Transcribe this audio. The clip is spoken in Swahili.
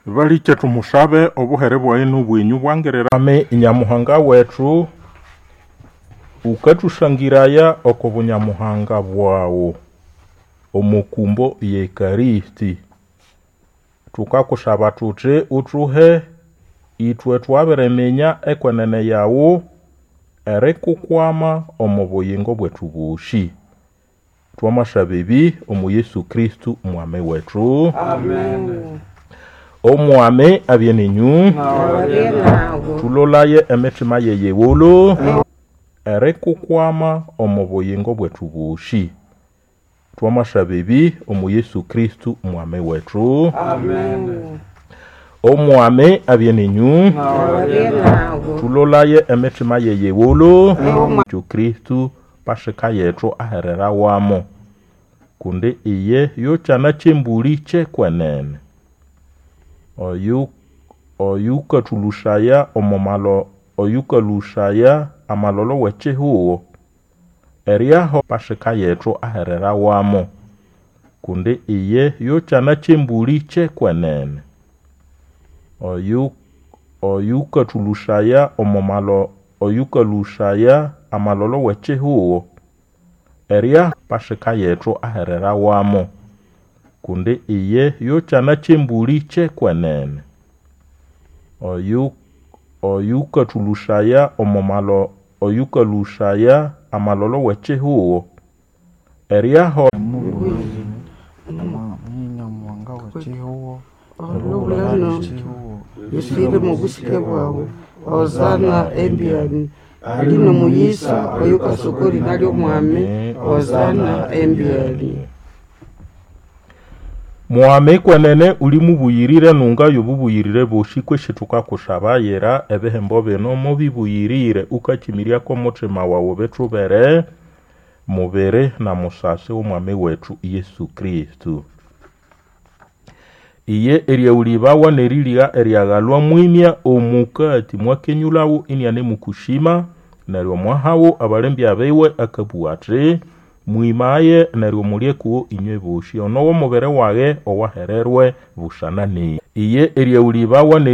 Baliche tumusabe obuhere bwainu bwenyu bwangerera ame inyamuhanga wetu ukatushangiraya oko bunyamuhanga bwawo omukumbo yeekaristi tukakusaba tuti utuhe itwe twaberemenya ekwenene yawo erikukwama omu buyingo bwetu bushi twamasaba ebi omu Yesu Kristu mwami wetu. Amen. Omwami abye ninyu tulolaye emitima yeyewolo erikukwama omu buyingo bwetu bushi twamasaba ebi omu Yesu Kristu mwami wetu. Amen. Omwami abye ninyu tulolaye emitima yeyewolo Yesu Kristu pashika yetu aherera wamo kundi iye yochana chembuli chekwenene oyukatulushaya omumalo oyukalushaya amalolo wechihuo eriaho pashika yetu aherera wamo kundi iye yochana chembuli chekwenene oyukatulushaya omumalo oyukalushaya amalolo wechihuo eriaho pashika yetu aherera wamo kundi iye yochana chembuli chekwenene oyukatulushaya omumalo oyukalushaya amalolo wechihuo eriaho Nyamuhanga wechihuo Olubulano yusire mu busike bwawe ozana embyani alino muyisa oyukasokoli nalyo mwami ozana embyani mwami kwenene uli mubuyirire nunga yobubuyirire boshikwe shituka kushaba yera ebehembo beno mubibuyirire ukakimiria ko mutima wawe betubere mubere na musase w'umwami wetu Yesu Kristu iye eria ulibawa neriliga eriagalwa mwimya omukati mwakenyulawo inyane mukushima neryo mwahawo abalembi abewe akabuatre mwimaye neryo mulie kuwo inywe boshi ono wo mubere wage owahererwe bushanani iye eria ulibawa